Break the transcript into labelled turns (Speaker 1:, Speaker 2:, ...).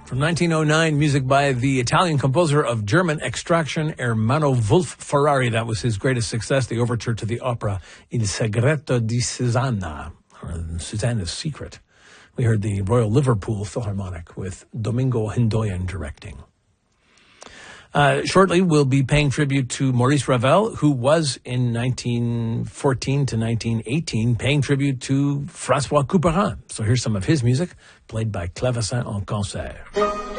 Speaker 1: From 1909, music by the Italian composer of German extraction, Ermanno Wolf Ferrari. That was his greatest success, the overture to the opera Il Segreto di Susanna, or Susanna's Secret. We heard the Royal Liverpool Philharmonic with Domingo Hindoyan directing. Shortly, we'll be paying tribute to Maurice Ravel, who was in 1914 to 1918 paying tribute to François Couperin. So here's some of his music, played by Clavecin en Concert.